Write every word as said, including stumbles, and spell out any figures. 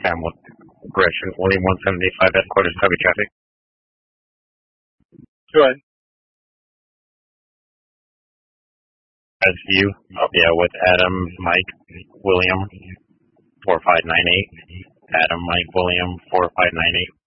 Hamlet, Gresham, William one seventy-five, headquarters, copy traffic. Go ahead. As you, oh, yeah, with Adam, Mike, William, four five nine eight. Adam, Mike, William, four five nine eight.